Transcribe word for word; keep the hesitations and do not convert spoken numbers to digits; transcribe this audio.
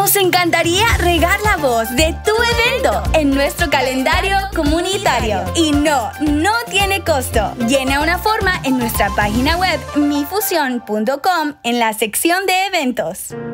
Nos encantaría regar la voz de tu evento en nuestro calendario comunitario. Y no, no tiene costo. Llena una forma en nuestra página web mi fusión punto com en la sección de eventos.